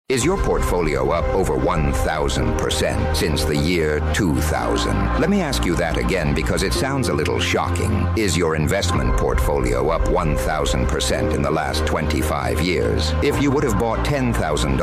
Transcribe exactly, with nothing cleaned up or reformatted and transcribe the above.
Is your portfolio up over one thousand percent since the year two thousand? Let me ask you that again because it sounds a little shocking. Is your investment portfolio up one thousand percent in the last twenty-five years? If you would have bought ten thousand dollars